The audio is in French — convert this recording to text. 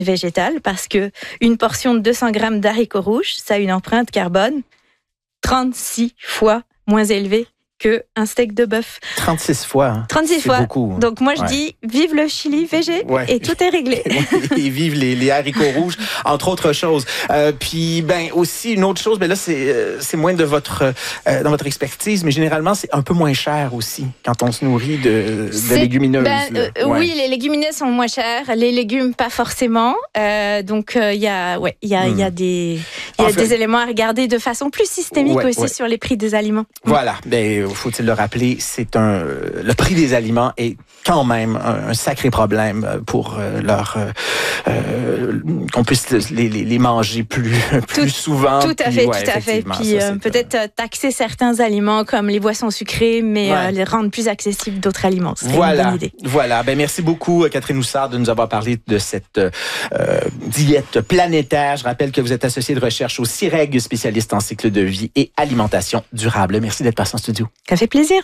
végétale parce que une portion de 200 grammes d'haricots rouges, ça a une empreinte carbone 36 fois moins élevée qu'un steak de bœuf. 36 fois. Hein. 36 c'est fois. Beaucoup. Donc moi, je dis, vive le Chili végé et tout est réglé. Et vive les haricots rouges, entre autres choses. Puis, aussi, une autre chose, là, c'est moins de dans votre expertise, mais généralement, c'est un peu moins cher aussi quand on se nourrit de légumineuses. Oui, les légumineuses sont moins chères. Les légumes, pas forcément. Donc, il y a des éléments à regarder de façon plus systémique sur les prix des aliments. Voilà. Faut-il le rappeler, le prix des aliments est quand même un sacré problème pour qu'on puisse les manger plus souvent. Tout à fait. Puis peut-être taxer certains aliments comme les boissons sucrées, mais les rendre plus accessibles d'autres aliments. Ce serait une bonne idée. Voilà. Merci beaucoup, Catherine Houssard, de nous avoir parlé de cette diète planétaire. Je rappelle que vous êtes associée de recherche au CIREG, spécialiste en cycle de vie et alimentation durable. Merci d'être passé en studio. Ça fait plaisir.